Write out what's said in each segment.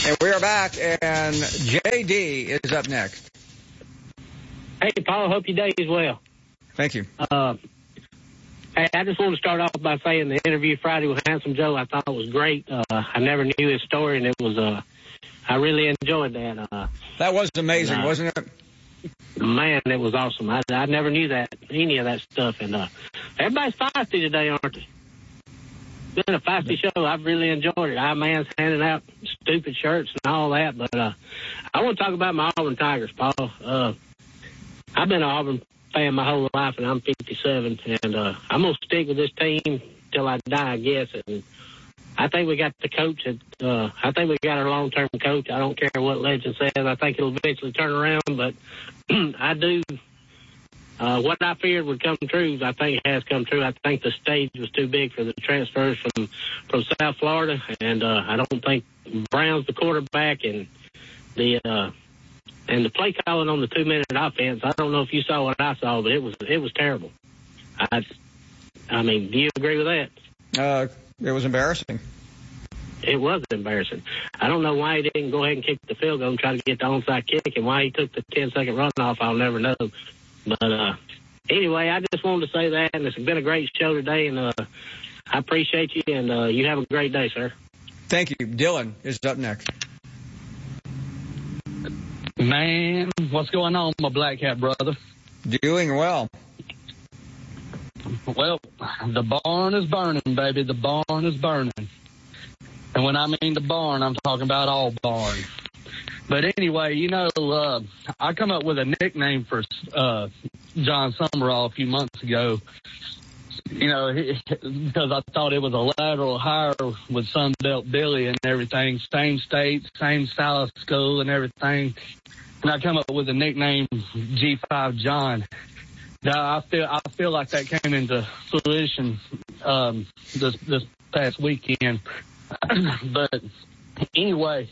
And we are back, and J.D. is up next. Hey, Paul, hope your day is well. Thank you. Hey, I just want to start off by saying the interview Friday with Handsome Joe I thought was great. I never knew his story, and it was I really enjoyed that. That was amazing, wasn't it? Man, it was awesome. I never knew any of that stuff. And everybody's feisty today, aren't they? It's been a feisty show. I've really enjoyed it. Our man's handing out stupid shirts and all that. But I want to talk about my Auburn Tigers, Paul. I've been an Auburn fan my whole life, and I'm 57. And I'm going to stick with this team till I die, I guess. And I think we got the coach. I think we got our long-term coach. I don't care what legend says. I think it'll eventually turn around. But I do. What I feared would come true, I think it has come true. I think the stage was too big for the transfers from South Florida, and I don't think Brown's the quarterback, and the play calling on the 2-minute offense. I don't know if you saw what I saw, but it was terrible. I mean, do you agree with that? It was embarrassing. It was embarrassing. I don't know why he didn't go ahead and kick the field goal and try to get the onside kick, and why he took the 10-second runoff, I'll never know. But anyway, I just wanted to say that, and it's been a great show today, and I appreciate you, and you have a great day, sir. Thank you. Dylan is up next. Man, what's going on, my Black Hat brother? Doing well. Well, the barn is burning, baby. The barn is burning. And when I mean the barn, I'm talking about all barn. But anyway, I come up with a nickname for John Summerall a few months ago, because I thought it was a lateral hire with Sunbelt Billy and everything, same state, same style of school and everything. And I come up with a nickname, G5 John. Now, I feel like that came into fruition this past weekend. But anyway,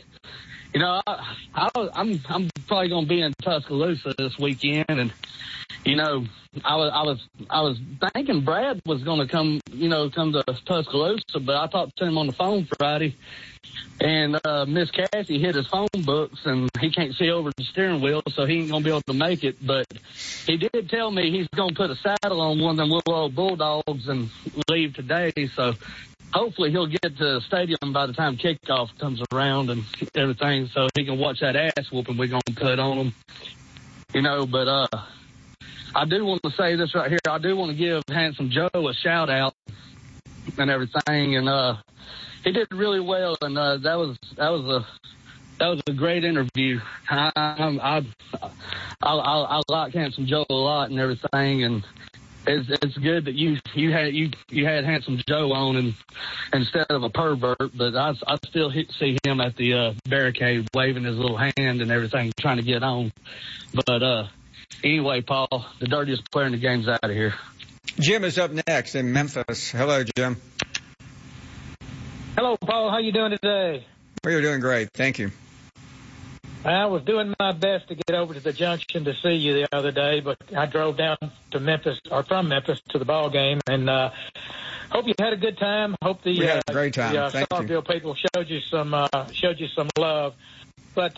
I'm probably going to be in Tuscaloosa this weekend, and I was thinking Brad was going to come to Tuscaloosa, but I talked to him on the phone Friday, and Miss Cassie hit his phone books, and he can't see over the steering wheel, so he ain't going to be able to make it. But he did tell me he's going to put a saddle on one of them little old Bulldogs and leave today, so hopefully he'll get to the stadium by the time kickoff comes around and everything, so he can watch that ass whooping we're going to put on him. But I do want to say this right here. I do want to give Handsome Joe a shout out and everything, and he did really well, and that was a great interview. I like Handsome Joe a lot and everything, and it's good that you had Handsome Joe on and instead of a pervert, but I still see him at the barricade waving his little hand and everything, trying to get on. But anyway, Paul, the dirtiest player in the game's out of here. Jim is up next in Memphis. Hello, Jim. Hello, Paul. How you doing today? Well, you're doing great. Thank you. I was doing my best to get over to the junction to see you the other day, but I drove down to Memphis, or from Memphis, to the ball game, and hope you had a good time. Hope we had a great time. The Starkville people showed you some love. But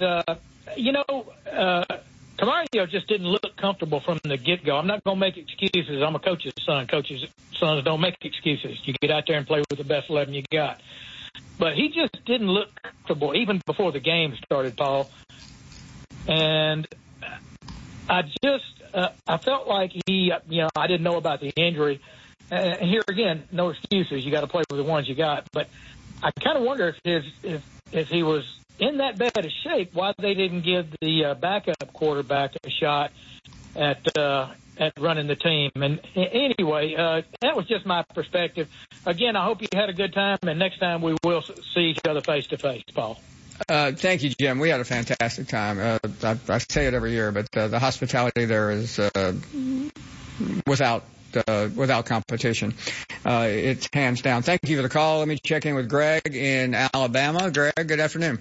Camario just didn't look comfortable from the get-go. I'm not going to make excuses. I'm a coach's son. Coaches' sons don't make excuses. You get out there and play with the best 11 you got. But he just didn't look comfortable even before the game started, Paul. And I felt like I didn't know about the injury. And here again, no excuses. You got to play with the ones you got. But I kind of wonder if he was in that bad of shape, why they didn't give the backup quarterback a shot at running the team. And anyway, that was just my perspective. Again, I hope you had a good time, and next time we will see each other face to face, Paul. Thank you, Jim. We had a fantastic time. I say it every year, but the hospitality there is without competition. It's hands down. Thank you for the call. Let me check in with Greg in Alabama. Greg, good afternoon.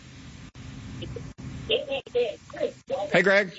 Hey, Greg.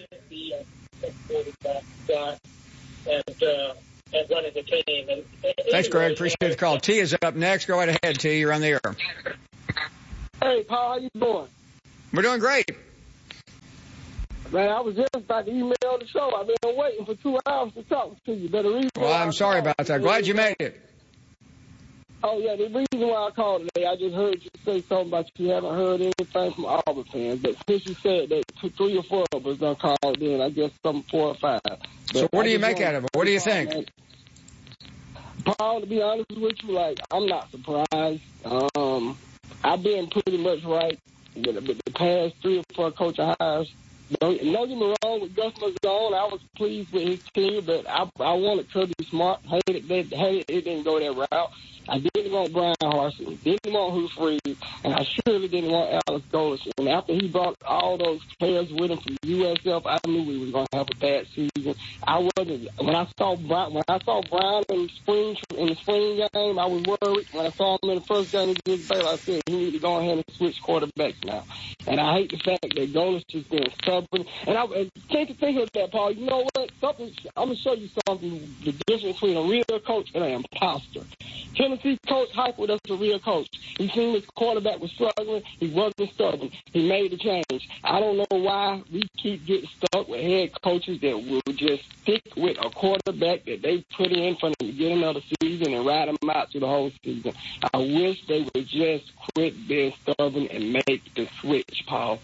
Thanks, Greg. Appreciate the call. T is up next. Go right ahead, T. You're on the air. Hey, Paul, how you doing? We're doing great. Man, I was just about to email the show. I've been waiting for 2 hours to talk to you. Well, I'm sorry about that. Glad you made it. Oh, yeah, the reason why I called today, I just heard you say something about you haven't heard anything from Auburn fans. But since you said that 3 or 4 of us done called in, I guess some 4 or 5. But so what do you make out of it? What do you think? Man, Paul, to be honest with you, I'm not surprised. I've been pretty much right with the past 3 or 4 coaching hires. Don't get me wrong, with Gus Malzahn, I was pleased with his team, but I wanted Kirby Smart. Hated it didn't go that route. I didn't want Brian Harsin, didn't want Hugh Freeze, and I surely didn't want Alex Golesh. And after he brought all those players with him from USF, I knew we were going to have a bad season. When I saw Brown in the spring game, I was worried. When I saw him in the first game against Baylor, I said he needed to go ahead and switch quarterbacks now. And I hate the fact that Golesh is being stubborn. And I think of that, Paul. You know what? I'm going to show you something, the difference between a real coach and an imposter. Tennessee coach Heupel, that's a real coach. He seen his quarterback was struggling. He wasn't stubborn. He made the change. I don't know why we keep getting stuck with head coaches that will just stick with a quarterback that they put in for them to get another season and ride them out to the whole season. I wish they would just quit being stubborn and make the switch, Paul.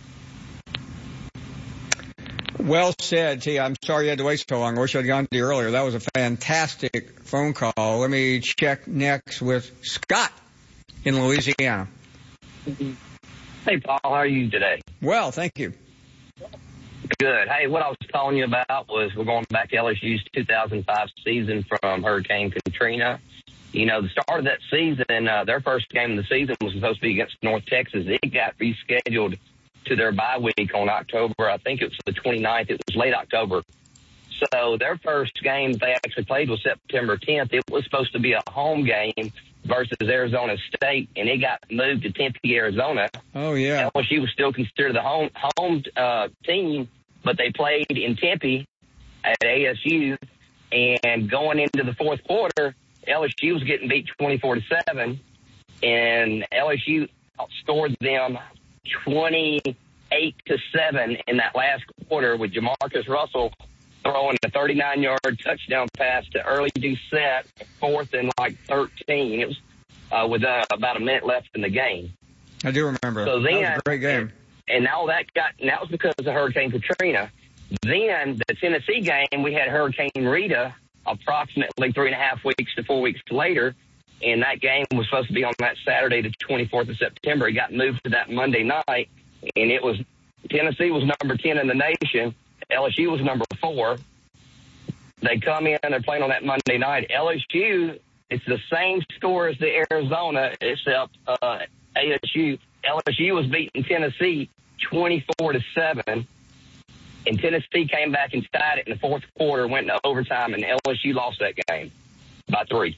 Well said, T. I'm sorry you had to wait so long. I wish I'd gone to you earlier. That was a fantastic phone call. Let me check next with Scott in Louisiana. Hey, Paul. How are you today? Well, thank you. Good. Hey, what I was calling you about was we're going back to LSU's 2005 season from Hurricane Katrina. You know, the start of that season, their first game of the season was supposed to be against North Texas. It got rescheduled to their bye week on October, I think it was the 29th. It was late October. So their first game they actually played was September 10th. It was supposed to be a home game versus Arizona State, and it got moved to Tempe, Arizona. Oh, yeah. LSU was still considered the home team, but they played in Tempe at ASU, and going into the fourth quarter, LSU was getting beat 24-7, and LSU outscored them 28-7 in that last quarter with Jamarcus Russell throwing a 39-yard touchdown pass to early Doucette, 4th and 13. It was with about a minute left in the game. I do remember. So then, that was a great game. And all that was because of Hurricane Katrina. Then the Tennessee game, we had Hurricane Rita approximately 3.5 weeks to 4 weeks later. And that game was supposed to be on that Saturday, the 24th of September. It got moved to that Monday night, and Tennessee was number 10 in the nation. LSU was number 4. They come in, they're playing on that Monday night. LSU, it's the same score as the Arizona, except LSU was beating Tennessee 24-7, and Tennessee came back and tied it in the fourth quarter, went into overtime, and LSU lost that game by 3.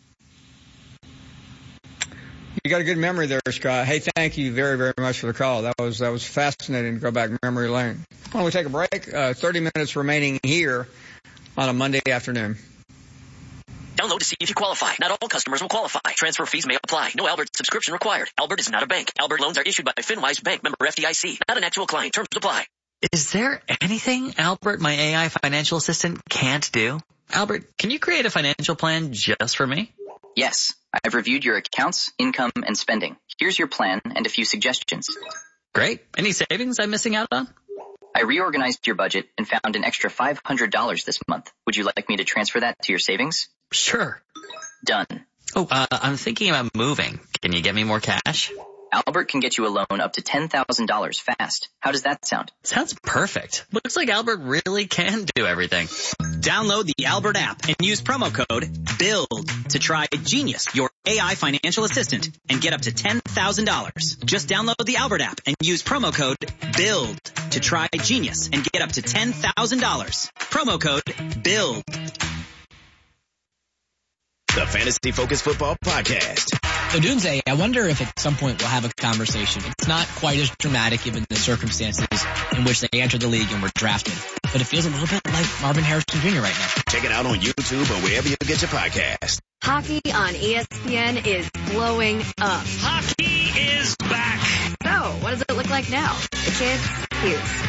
You got a good memory there, Scott. Hey, thank you very, very much for the call. That was fascinating to go back memory lane. Why don't we take a break? 30 minutes remaining here on a Monday afternoon. Download to see if you qualify. Not all customers will qualify. Transfer fees may apply. No Albert subscription required. Albert is not a bank. Albert loans are issued by FinWise Bank, member FDIC. Not an actual client. Terms apply. Is there anything Albert, my AI financial assistant, can't do? Albert, can you create a financial plan just for me? Yes. I've reviewed your accounts, income, and spending. Here's your plan and a few suggestions. Great. Any savings I'm missing out on? I reorganized your budget and found an extra $500 this month. Would you like me to transfer that to your savings? Sure. Done. Oh, I'm thinking about moving. Can you get me more cash? Albert can get you a loan up to $10,000 fast. How does that sound? Sounds perfect. Looks like Albert really can do everything. Download the Albert app and use promo code BUILD to try Genius, your AI financial assistant, and get up to $10,000. Just download the Albert app and use promo code BUILD to try Genius and get up to $10,000. Promo code BUILD. The Fantasy Focus Football Podcast. So Doomsday, I wonder if at some point we'll have a conversation. It's not quite as dramatic given the circumstances in which they entered the league and were drafted, but it feels a little bit like Marvin Harrison Jr. right now. Check it out on YouTube or wherever you get your podcast. Hockey on ESPN is blowing up. Hockey is back. So, what does it look like now? The kids? Cute.